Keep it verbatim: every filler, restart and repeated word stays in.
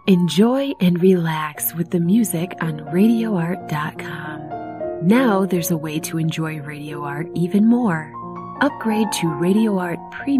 Enjoy and relax with the music on radio art dot com. Now there's a way to enjoy Radio Art even more. Upgrade to Radio Art Premium